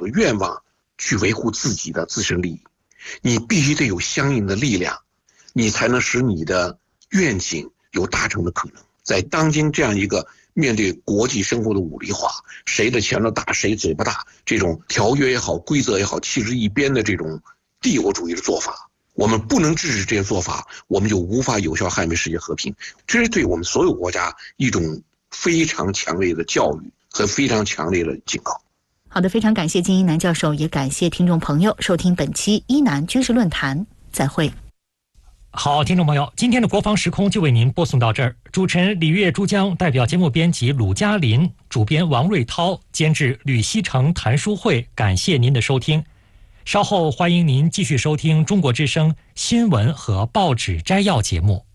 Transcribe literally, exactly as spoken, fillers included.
的愿望去维护自己的自身利益，你必须得有相应的力量，你才能使你的愿景有达成的可能。在当今这样一个面对国际生活的武力化，谁的拳头大谁嘴巴大，这种条约也好规则也好弃之一边的这种帝国主义的做法，我们不能制止这些做法，我们就无法有效捍卫世界和平。这是对我们所有国家一种非常强烈的教育和非常强烈的警告。 好的，非常感谢金一南教授，也感谢听众朋友收听本期一南军事论坛，再会。 好，听众朋友，今天的国防时空就为您播送到这儿。主持人李月珠江，代表节目编辑鲁嘉林，主编王瑞涛，监制吕锡成、谭书慧，感谢您的收听。稍后欢迎您继续收听中国之声新闻和报纸摘要节目。